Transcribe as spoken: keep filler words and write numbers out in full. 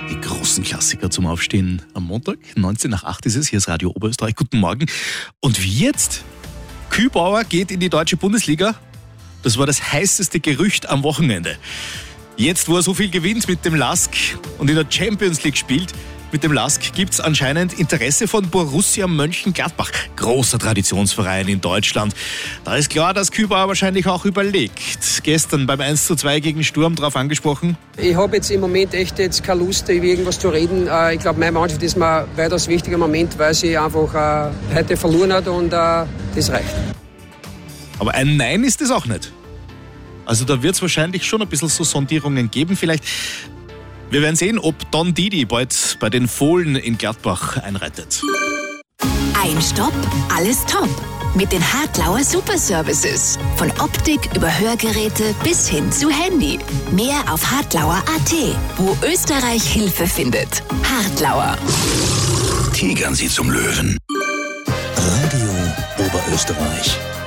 Die großen Klassiker zum Aufstehen am Montag. neunzehn nach acht ist es. Hier ist Radio Oberösterreich. Guten Morgen. Und wie jetzt? Kübauer geht in die deutsche Bundesliga. Das war das heißeste Gerücht am Wochenende. Jetzt, wo er so viel gewinnt mit dem Lask und in der Champions League spielt, mit dem Lask gibt es anscheinend Interesse von Borussia Mönchengladbach. Großer Traditionsverein in Deutschland. Da ist klar, dass Kübauer wahrscheinlich auch überlegt. Gestern beim eins zu zwei gegen Sturm drauf angesprochen. Ich habe jetzt im Moment echt jetzt keine Lust, über irgendwas zu reden. Ich glaube, meine Mannschaft ist mir weitaus wichtiger im Moment, weil sie einfach heute verloren hat und das reicht. Aber ein Nein ist es auch nicht. Also da wird es wahrscheinlich schon ein bisschen so Sondierungen geben. Vielleicht, wir werden sehen, ob Don Didi bald bei den Fohlen in Gladbach einreitet. Ein Stopp, alles top. Mit den Hartlauer Superservices. Von Optik über Hörgeräte bis hin zu Handy. Mehr auf hartlauer punkt at, wo Österreich Hilfe findet. Hartlauer. Tigern Sie zum Löwen. Radio Oberösterreich.